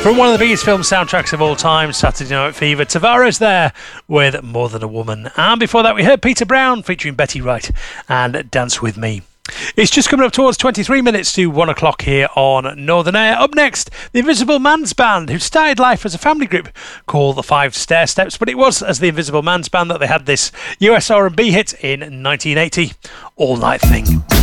From one of the biggest film soundtracks of all time, Saturday Night Fever, Tavares there with More Than a Woman. And before that, we heard Peter Brown featuring Betty Wright and Dance With Me. It's just coming up towards 23 minutes to 1 o'clock here on Northern Air. Up next, the Invisible Man's Band, who started life as a family group called the Five Stair Steps, but it was as the Invisible Man's Band that they had this US R&B hit in 1980, All Night Thing.